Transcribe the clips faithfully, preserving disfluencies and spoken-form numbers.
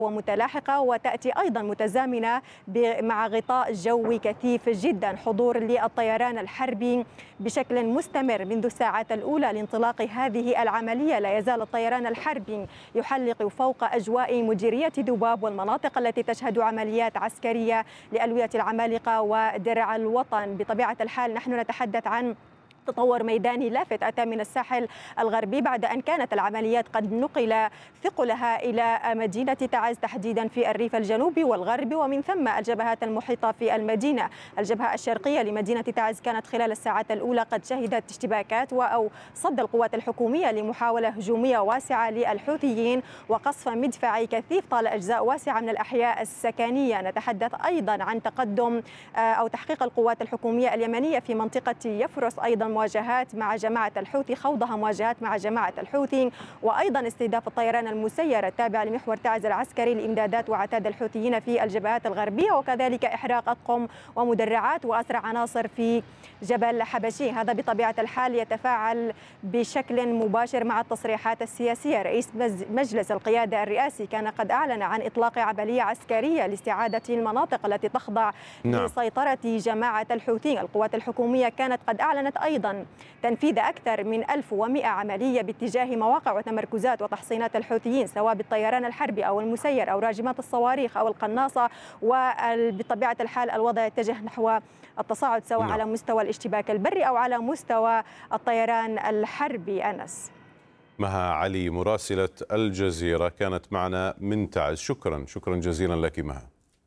ومتلاحقة، وتأتي أيضا متزامنة مع غطاء جوي كثيف جدا. حضور للطيران الحربي بشكل مستمر منذ الساعات الأولى لانطلاق هذه العملية. لا يزال الطيران الحربي يحلق فوق أجواء مديرية ذباب والمناطق التي تشهد عمليات عسكرية لألوية العمالقة ودرع الوطن. بطبيعة الحال نحن نتحدث عن تطور ميداني لافت أتى من الساحل الغربي بعد أن كانت العمليات قد نقل ثقلها إلى مدينة تعز تحديدا في الريف الجنوبي والغربي، ومن ثم الجبهات المحيطة في المدينة. الجبهة الشرقية لمدينة تعز كانت خلال الساعات الأولى قد شهدت اشتباكات أو صد القوات الحكومية لمحاولة هجومية واسعة للحوثيين وقصف مدفعي كثيف طال أجزاء واسعة من الأحياء السكنية. نتحدث أيضا عن تقدم أو تحقيق القوات الحكومية اليمنية في منطقة يفرس، أيضا مواجهات مع جماعة الحوثي، خوضها مواجهات مع جماعة الحوثي، وأيضا استهداف الطيران المسير التابع لمحور تعز العسكري لإمدادات وعتاد الحوثيين في الجبهات الغربية، وكذلك إحراق أطقم ومدرعات وأسرع عناصر في جبل حبشي. هذا بطبيعة الحال يتفاعل بشكل مباشر مع التصريحات السياسية. رئيس مجلس القيادة الرئاسي كان قد أعلن عن إطلاق عملية عسكرية لاستعادة المناطق التي تخضع نعم. لسيطرة جماعة الحوثي. القوات الحكومية كانت قد أعلنت أيضا تنفيذ أكثر من ألف ومئة عملية باتجاه مواقع وتمركزات وتحصينات الحوثيين، سواء بالطيران الحربي أو المسير أو راجمات الصواريخ أو القناصة. وبطبيعة الحال الوضع يتجه نحو التصاعد سواء نعم. على مستوى الاشتباك البري أو على مستوى الطيران الحربي. أنس. مها علي مراسلة الجزيرة كانت معنا من تعز. شكرا شكرا جزيلا لك مها.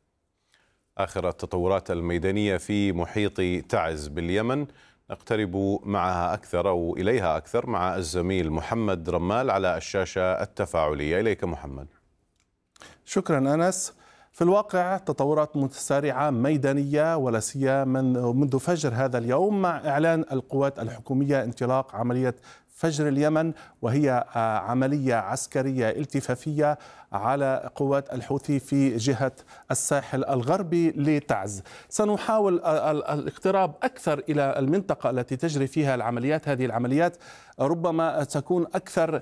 آخر التطورات الميدانية في محيط تعز باليمن نقترب معها أكثر أو إليها أكثر مع الزميل محمد رمال على الشاشة التفاعلية. إليك محمد. شكرا أنس. في الواقع تطورات متسارعة ميدانية ولا سيما منذ فجر هذا اليوم مع إعلان القوات الحكومية انطلاق عملية فجر اليمن، وهي عملية عسكرية التفافية على قوات الحوثي في جهة الساحل الغربي لتعز. سنحاول الاقتراب أكثر إلى المنطقة التي تجري فيها العمليات. هذه العمليات ربما تكون أكثر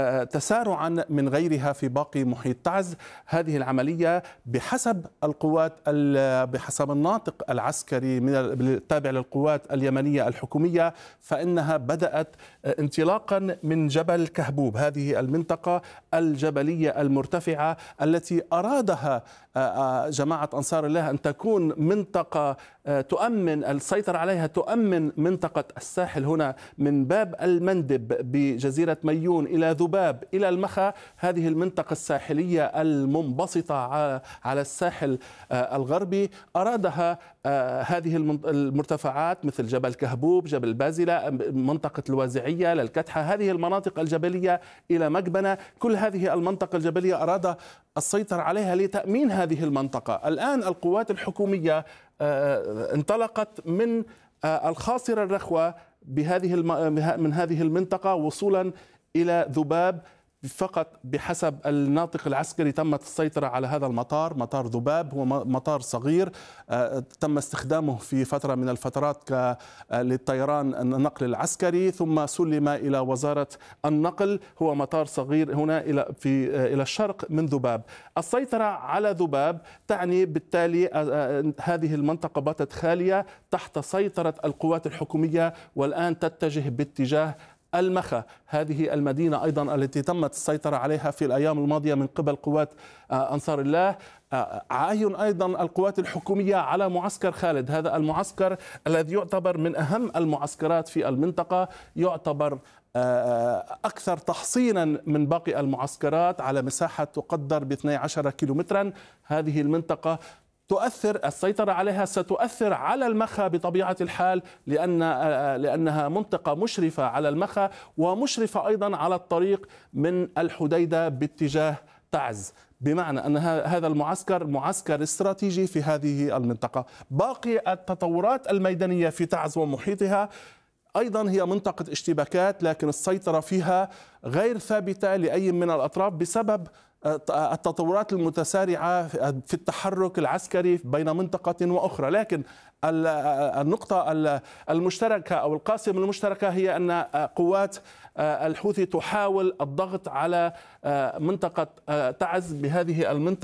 تسارعا من غيرها في باقي محيط تعز. هذه العملية بحسب القوات بحسب الناطق العسكري من التابع للقوات اليمنية الحكومية، فإنها بدأت انطلاقا من جبل كهبوب، هذه المنطقة الجبلية المرتفعة التي أرادها جماعة أنصار الله أن تكون منطقة تؤمن السيطرة عليها، تؤمن منطقة الساحل هنا من باب المندب بجزيرة ميون إلى ذباب إلى المخا. هذه المنطقة الساحلية المنبسطة على الساحل الغربي أرادها هذه المرتفعات مثل جبل كهبوب، جبل بازلة، منطقة الوازعية للكتحة، هذه المناطق الجبلية إلى مقبنة. كل هذه المنطقة الجبلية أراد السيطرة عليها لتأمين هذه المنطقة. الآن القوات الحكومية انطلقت من الخاصرة الرخوة بهذه من هذه المنطقة وصولا إلى ذباب. فقط بحسب الناطق العسكري تمت السيطرة على هذا المطار، مطار ذباب. هو مطار صغير تم استخدامه في فترة من الفترات للطيران النقل العسكري، ثم سلم إلى وزارة النقل. هو مطار صغير هنا إلى في إلى الشرق من ذباب. السيطرة على ذباب تعني بالتالي هذه المنطقة باتت خالية تحت سيطرة القوات الحكومية، والآن تتجه باتجاه المخا، هذه المدينة أيضا التي تمت السيطرة عليها في الأيام الماضية من قبل قوات أنصار الله. عاين أيضا القوات الحكومية على معسكر خالد، هذا المعسكر الذي يعتبر من أهم المعسكرات في المنطقة، يعتبر أكثر تحصينا من باقي المعسكرات على مساحة تقدر ب اثني عشر كيلومترا. هذه المنطقة تؤثر السيطرة عليها ستؤثر على المخا بطبيعة الحال، لأن لأنها منطقة مشرفة على المخا ومشرفة أيضا على الطريق من الحديدة باتجاه تعز، بمعنى أن هذا المعسكر معسكر استراتيجي في هذه المنطقة. باقي التطورات الميدانية في تعز ومحيطها أيضا هي منطقة اشتباكات، لكن السيطرة فيها غير ثابتة لأي من الأطراف بسبب التطورات المتسارعة في التحرك العسكري بين منطقة وأخرى. لكن النقطة المشتركة أو القاسم المشتركة هي أن قوات الحوثي تحاول الضغط على منطقة تعز بهذه المنطقة